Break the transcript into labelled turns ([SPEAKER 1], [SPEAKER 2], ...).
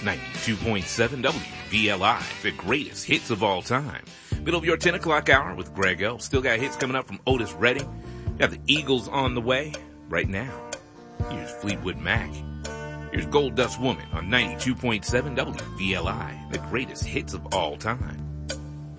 [SPEAKER 1] 92.7 WVLI, the greatest hits of all time. Middle of your 10 o'clock hour with Greg O. Still got hits coming up from Otis Redding. Got the Eagles on the way right now. Here's Fleetwood Mac. Here's Gold Dust Woman on 92.7 WVLI, the greatest hits of all time.